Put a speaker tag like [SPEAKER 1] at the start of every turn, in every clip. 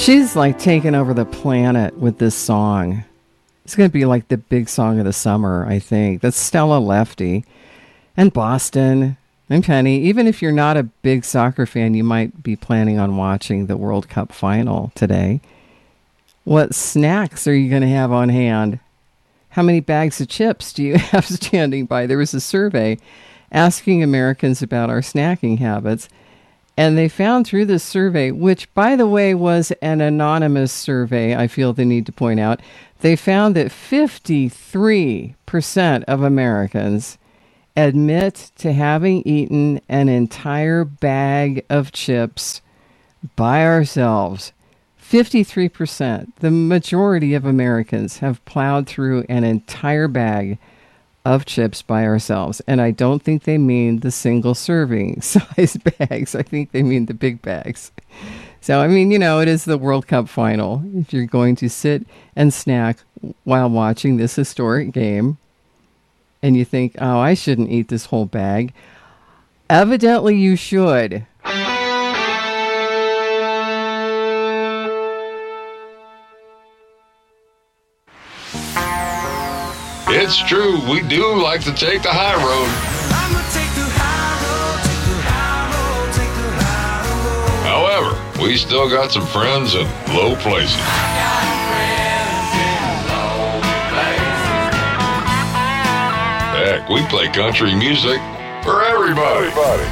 [SPEAKER 1] She's like taking over the planet with this song. It's going to be like the big song of the summer, I think. That's Stella Lefty. And Boston and Penny. Even if you're not a big soccer fan, you might be planning on watching the World Cup final today. What snacks are you going to have on hand? How many bags of chips do you have standing by? There was a survey asking Americans about our snacking habits. And they found through this survey, which, by the way, was an anonymous survey, I feel the need to point out, they found that 53% of Americans admit to having eaten an entire bag of chips by ourselves. 53%, the majority of Americans have plowed through an entire bag of chips by ourselves. And I don't think they mean the single serving size bags. I think they mean the big bags. So, I mean, it is the World Cup final. If you're going to sit and snack while watching this historic game and you think, oh, I shouldn't eat this whole bag, evidently you should.
[SPEAKER 2] It's true, we do like to take the high road. I'ma take the high road, However, we still got some friends in low places. I got friends in low places. Heck, we play country music for everybody.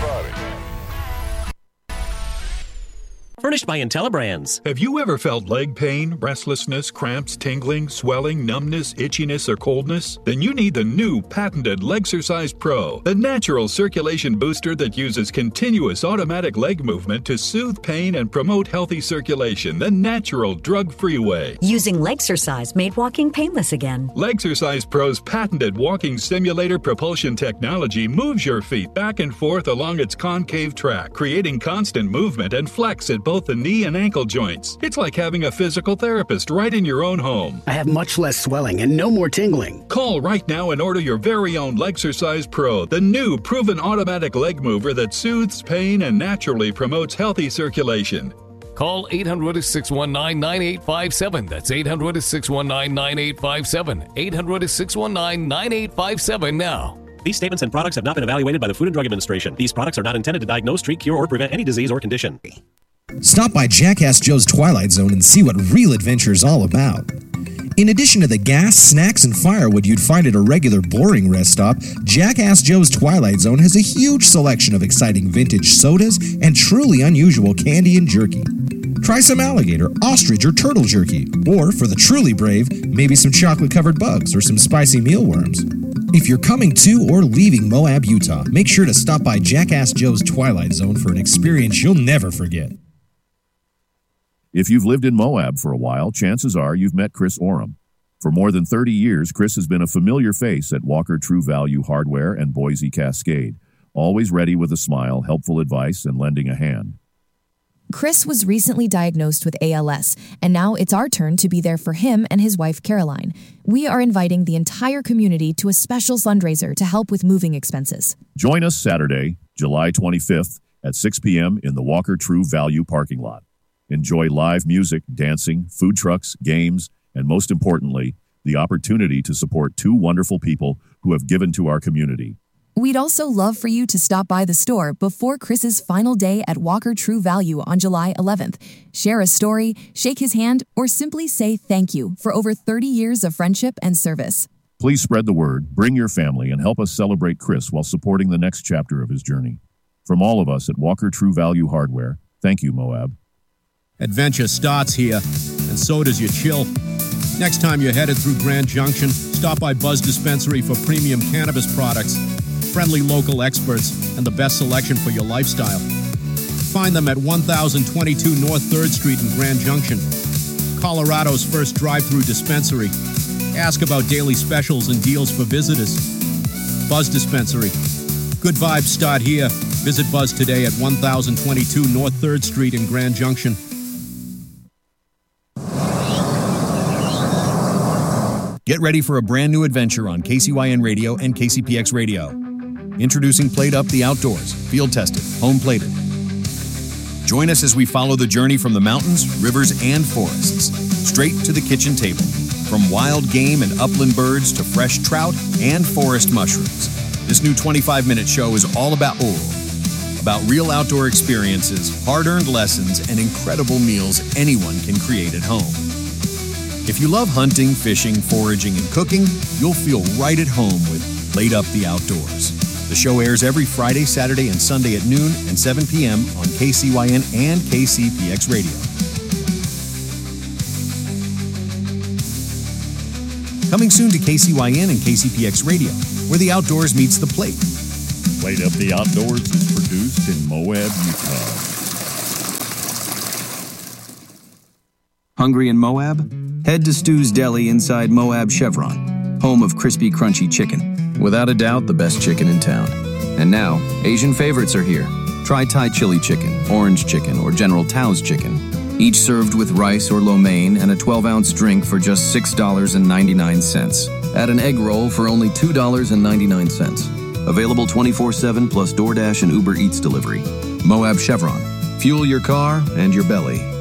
[SPEAKER 3] Furnished by IntelliBrands.
[SPEAKER 4] Have you ever felt leg pain, restlessness, cramps, tingling, swelling, numbness, itchiness, or coldness? Then you need the new patented Legsercise Pro, the natural circulation booster that uses continuous automatic leg movement to soothe pain and promote healthy circulation the natural, drug-free way.
[SPEAKER 5] Using Legsercise made walking painless again.
[SPEAKER 4] Legsercise Pro's patented walking simulator propulsion technology moves your feet back and forth along its concave track, creating constant movement and flex at both the knee and ankle joints. It's like having a physical therapist right in your own home.
[SPEAKER 6] I have much less swelling and no more tingling.
[SPEAKER 4] Call right now and order your very own Legsercise Pro, the new proven automatic leg mover that soothes pain and naturally promotes healthy circulation.
[SPEAKER 7] Call 800-619-9857. That's 800-619-9857. 800-619-9857 now.
[SPEAKER 3] These statements and products have not been evaluated by the Food and Drug Administration. These products are not intended to diagnose, treat, cure, or prevent any disease or condition.
[SPEAKER 8] Stop by Jackass Joe's Twilight Zone and see what real adventure is all about. In addition to the gas, snacks, and firewood you'd find at a regular boring rest stop, Jackass Joe's Twilight Zone has a huge selection of exciting vintage sodas and truly unusual candy and jerky. Try some alligator, ostrich, or turtle jerky. Or, for the truly brave, maybe some chocolate-covered bugs or some spicy mealworms. If you're coming to or leaving Moab, Utah, make sure to stop by Jackass Joe's Twilight Zone for an experience you'll never forget.
[SPEAKER 9] If you've lived in Moab for a while, chances are you've met Chris Oram. For more than 30 years, Chris has been a familiar face at Walker True Value Hardware and Boise Cascade, always ready with a smile, helpful advice, and lending a hand.
[SPEAKER 10] Chris was recently diagnosed with ALS, and now it's our turn to be there for him and his wife, Caroline. We are inviting the entire community to a special fundraiser to help with moving expenses.
[SPEAKER 9] Join us Saturday, July 25th at 6 p.m. in the Walker True Value parking lot. Enjoy live music, dancing, food trucks, games, and most importantly, the opportunity to support two wonderful people who have given to our community.
[SPEAKER 10] We'd also love for you to stop by the store before Chris's final day at Walker True Value on July 11th. Share a story, shake his hand, or simply say thank you for over 30 years of friendship and service.
[SPEAKER 9] Please spread the word, bring your family, and help us celebrate Chris while supporting the next chapter of his journey. From all of us at Walker True Value Hardware, thank you, Moab.
[SPEAKER 11] Adventure starts here, and so does your chill. Next time you're headed through Grand Junction, stop by Buzz Dispensary for premium cannabis products, friendly local experts, and the best selection for your lifestyle. Find them at 1022 North 3rd Street in Grand Junction, Colorado's first drive-through dispensary. Ask about daily specials and deals for visitors. Buzz Dispensary. Good vibes start here. Visit Buzz today at 1022 North 3rd Street in Grand Junction.
[SPEAKER 12] Get ready for a brand new adventure on KCYN Radio and KCPX Radio. Introducing Played Up the Outdoors, field tested, home plated. Join us as we follow the journey from the mountains, rivers, and forests, straight to the kitchen table. From wild game and upland birds to fresh trout and forest mushrooms. This new 25-minute show is all about oral. About real outdoor experiences, hard-earned lessons, and incredible meals anyone can create at home. If you love hunting, fishing, foraging, and cooking, you'll feel right at home with Laid Up the Outdoors. The show airs every Friday, Saturday, and Sunday at noon and 7 p.m. on KCYN and KCPX Radio. Coming soon to KCYN and KCPX Radio, where the outdoors meets the plate.
[SPEAKER 9] Laid Up the Outdoors is produced in Moab, Utah.
[SPEAKER 7] Hungry in Moab? Head to Stu's Deli inside Moab Chevron, home of crispy, crunchy chicken. Without a doubt, the best chicken in town. And now, Asian favorites are here. Try Thai chili chicken, orange chicken, or General Tao's chicken. Each served with rice or lo mein and a 12-ounce drink for just $6.99. Add an egg roll for only $2.99. Available 24/7 plus DoorDash and Uber Eats delivery. Moab Chevron. Fuel your car and your belly.